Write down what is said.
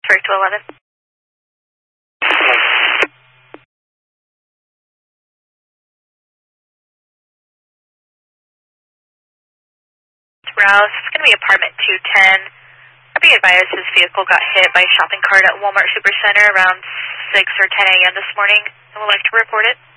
Break to 11. Rouse, it's going to be apartment 210. Be advised his vehicle got hit by a shopping cart at Walmart Supercenter around 6 or 10 a.m. this morning, and would like to report it.